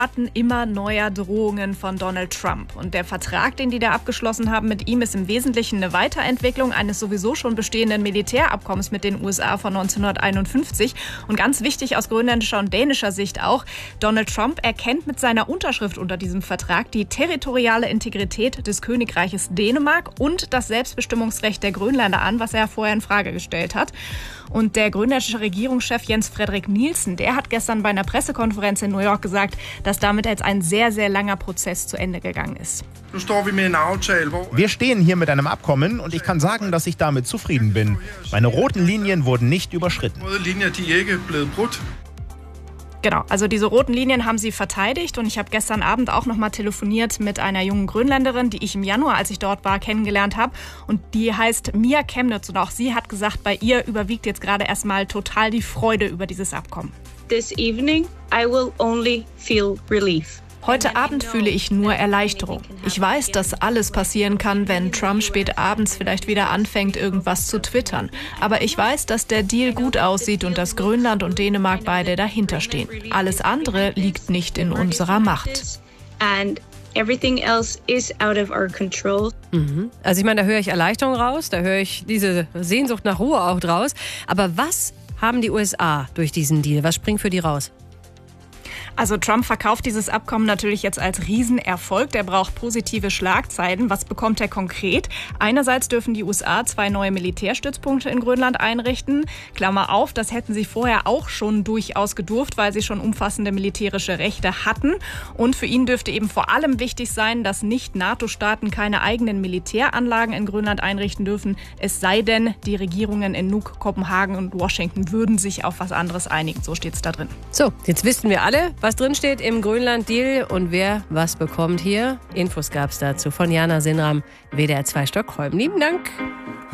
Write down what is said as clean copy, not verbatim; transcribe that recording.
Immer neuer Drohungen von Donald Trump. Und der Vertrag, den die da abgeschlossen haben mit ihm, ist im Wesentlichen eine Weiterentwicklung eines sowieso schon bestehenden Militärabkommens mit den USA von 1951. Und ganz wichtig aus grönländischer und dänischer Sicht auch, Donald Trump erkennt mit seiner Unterschrift unter diesem Vertrag die territoriale Integrität des Königreiches Dänemark und das Selbstbestimmungsrecht der Grönländer an, was er vorher in Frage gestellt hat. Und der grönländische Regierungschef Jens Frederik Nielsen, der hat gestern bei einer Pressekonferenz in New York gesagt, dass damit jetzt ein sehr, sehr langer Prozess zu Ende gegangen ist. Wir stehen hier mit einem Abkommen und ich kann sagen, dass ich damit zufrieden bin. Meine roten Linien wurden nicht überschritten. Genau, also diese roten Linien haben sie verteidigt und ich habe gestern Abend auch nochmal telefoniert mit einer jungen Grönländerin, die ich im Januar, als ich dort war, kennengelernt habe und die heißt Mia Chemnitz und auch sie hat gesagt, bei ihr überwiegt jetzt gerade erstmal total die Freude über dieses Abkommen. This evening I will only feel relief. Heute Abend fühle ich nur Erleichterung. Ich weiß, dass alles passieren kann, wenn Trump spät abends vielleicht wieder anfängt, irgendwas zu twittern. Aber ich weiß, dass der Deal gut aussieht und dass Grönland und Dänemark beide dahinter stehen. Alles andere liegt nicht in unserer Macht. Everything else is out of our control. Also ich meine, da höre ich Erleichterung raus, da höre ich diese Sehnsucht nach Ruhe auch draus. Aber was haben die USA durch diesen Deal? Was springt für die raus? Also Trump verkauft dieses Abkommen natürlich jetzt als Riesenerfolg. Der braucht positive Schlagzeilen. Was bekommt er konkret? Einerseits dürfen die USA 2 neue Militärstützpunkte in Grönland einrichten. Klammer auf, das hätten sie vorher auch schon durchaus gedurft, weil sie schon umfassende militärische Rechte hatten. Und für ihn dürfte eben vor allem wichtig sein, dass Nicht-NATO-Staaten keine eigenen Militäranlagen in Grönland einrichten dürfen. Es sei denn, die Regierungen in Nuuk, Kopenhagen und Washington würden sich auf was anderes einigen. So steht es da drin. So, jetzt wissen wir alle, was drin steht im Grönland-Deal und wer was bekommt hier. Infos gab es dazu von Jana Sinram, WDR 2 Stockholm. Lieben Dank.